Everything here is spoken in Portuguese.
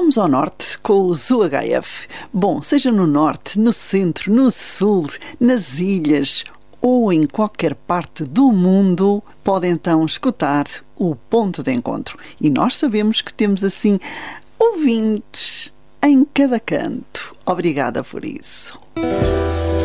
Vamos ao norte com os UHF. Bom, seja no norte, no centro, no sul, nas ilhas ou em qualquer parte do mundo, pode então escutar o Ponto de Encontro. E nós sabemos que temos assim ouvintes em cada canto. Obrigada por isso.